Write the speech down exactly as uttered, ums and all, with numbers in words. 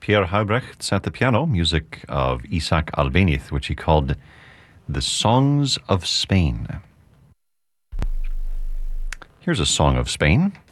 Pierre Heubrecht at the piano, music of Isaac Albéniz, which he called The Songs of Spain. Here's a song of Spain.